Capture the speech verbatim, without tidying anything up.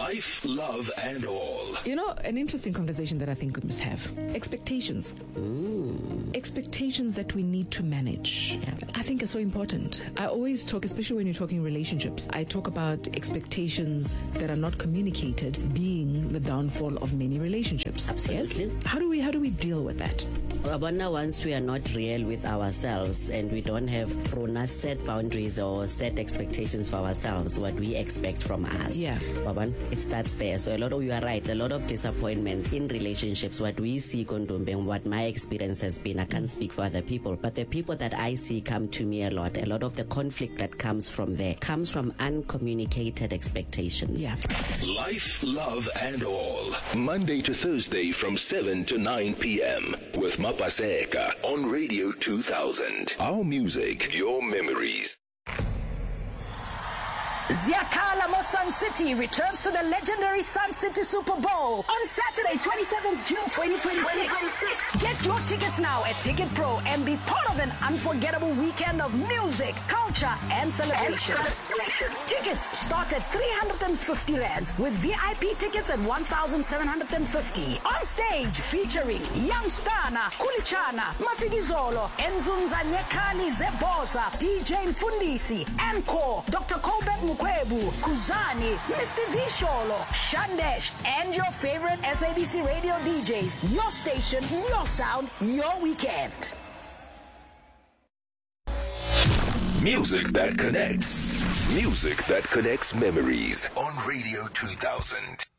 Life, love, and all. You know, an interesting conversation that I think we must have. Expectations. Mm. Expectations that we need to manage. Yeah. I think are so important. I always talk, especially when you're talking relationships, I talk about expectations that are not communicated being the downfall of many relationships. Absolutely. Yes? How do we how do we deal with that? Well, but now once we are not real with ourselves and we don't have set boundaries or set expectations for ourselves, what we expect from us. Yeah. Baban, it starts there. So a lot of, you are right, a lot of disappointment in relationships, what we see, Kondombe, what my experience has been, I can't speak for other people, but the people that I see come to me a lot, a lot of the conflict that comes from there comes from uncommunicated expectations. Yeah. Life, love, and all. Monday to Thursday from seven to nine p.m. with Mapaseka on Radio two thousand. Our music, your memories. Ziakala Mo Sun City returns to the legendary Sun City Super Bowl on Saturday, twenty-seventh June twenty twenty-six. Get your tickets now at Ticket Pro and be part of an unforgettable weekend of music, culture, and celebration. Tickets start at three hundred fifty rands with V I P tickets at one thousand seven hundred fifty. On stage featuring Young Stana, Kulichana, Mafikizolo, Enzunza Nyekali Zebosa, D J Mfundisi, Encore, Doctor Colbert Mukwebu, Kuzani, Mister Visholo, Shandesh, and your favorite S A B C radio D Js. Your station, your sound, your weekend. Music that connects. Music that connects memories on Radio two thousand.